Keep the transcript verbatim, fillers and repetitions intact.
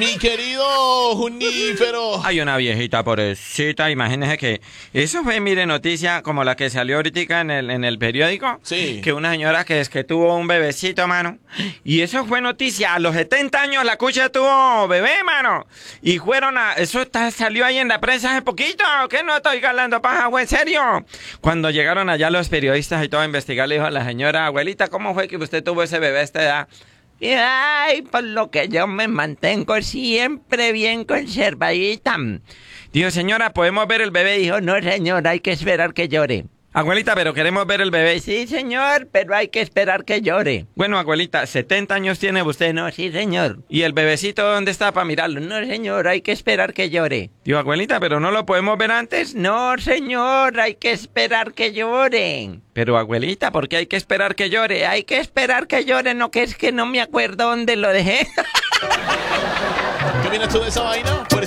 Mi querido Junífero. Hay una viejita pobrecita, imagínese que eso fue, mire, noticia como la que salió ahorita en el, en el periódico. Sí. Que una señora que es que tuvo un bebecito, mano. Y eso fue noticia. A los setenta años la cucha tuvo bebé, mano. Y fueron a... Eso está, salió ahí en la prensa hace poquito. ¿Qué no estoy hablando paja, güey? ¿En serio? Cuando llegaron allá los periodistas y todo a investigar, le dijo a la señora, abuelita, ¿cómo fue que usted tuvo ese bebé a esta edad? Y ay, por lo que yo me mantengo siempre bien conservadita. Dijo, señora, ¿podemos ver el bebé? Dijo, no, señor, hay que esperar que llore. Abuelita, pero queremos ver el bebé. Sí, señor, pero hay que esperar que llore. Bueno, abuelita, ¿setenta años tiene usted? No, sí, señor. ¿Y el bebecito dónde está para mirarlo? No, señor, hay que esperar que llore. Digo, abuelita, ¿pero no lo podemos ver antes? No, señor, hay que esperar que llore. Pero, abuelita, ¿por qué hay que esperar que llore? Hay que esperar que llore, no, que es que no me acuerdo dónde lo dejé. ¿Qué vienes tú de esa vaina? Por